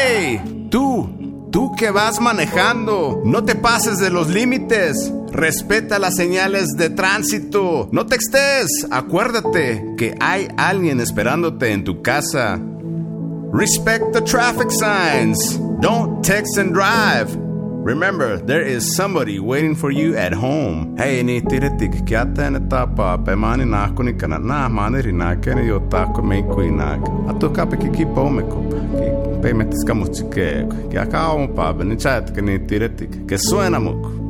Hey, tú que vas manejando, no te pases de los límites. Respeta las señales de tránsito. No textes. Acuérdate que hay alguien esperándote en tu casa. Respect the traffic signs. Don't text and drive. Remember, there is somebody waiting for you at home. Hey, ni tiretik kiata na tapa pe mani na kuni kana na mani rina kene yo tako me kuinak. Atu kape ki pomeko. Ki pe metis kamuchike. Ki akao pa ben chat que ni tiretik que suena mucho.